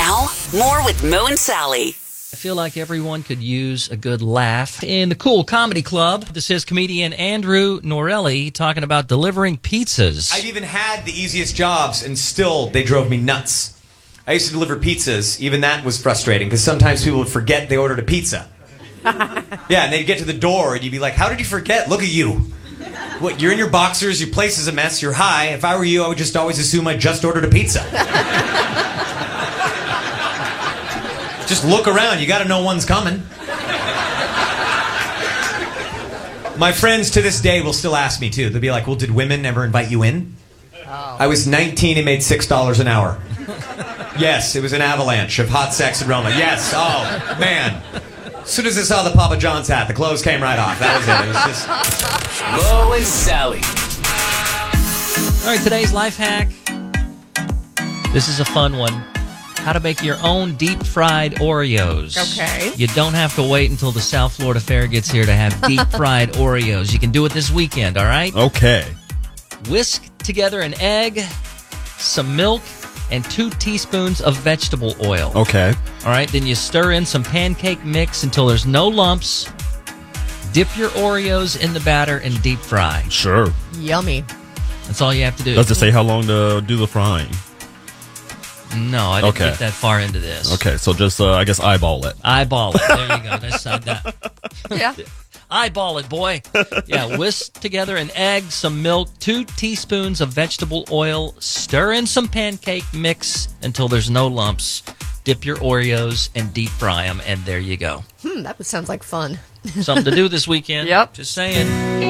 Now, more with Mo and Sally. I feel like everyone could use a good laugh. In the Cool Comedy Club, this is comedian Andrew Norelli talking about delivering pizzas. I've even had the easiest jobs, and still they drove me nuts. I used to deliver pizzas. Even that was frustrating, because sometimes people would forget they ordered a pizza. Yeah, and they'd get to the door, and you'd be like, how did you forget? Look at you. What, you're in your boxers, your place is a mess, you're high. If I were you, I would just always assume I just ordered a pizza. Just look around, you gotta know one's coming. My friends to this day will still ask me too. They'll be like, well, did women ever invite you in? Oh. I was 19 and made $6 an hour. Yes, it was an avalanche of hot sex and Roma. Yes, oh, man. As soon as I saw the Papa John's hat, the clothes came right off. That was it. It was just... Mo and Sally. All right, today's life hack. This is a fun one. How to make your own deep-fried Oreos. Okay. You don't have to wait until the South Florida Fair gets here to have deep-fried Oreos. You can do it this weekend, all right? Okay. Whisk together an egg, some milk, and 2 teaspoons of vegetable oil. Okay. All right, then you stir in some pancake mix until there's no lumps. Dip your Oreos in the batter and deep fry. Sure. Yummy. That's all you have to do. Does it say how long to do the frying? No, I didn't get that far into this. Okay, so just, I guess, eyeball it. Eyeball it. There you go. That's that. Yeah. Eyeball it, boy. Yeah, whisk together an egg, some milk, 2 teaspoons of vegetable oil. Stir in some pancake mix until there's no lumps. Dip your Oreos and deep fry them, and there you go. That sounds like fun. Something to do this weekend. Yep. Just saying.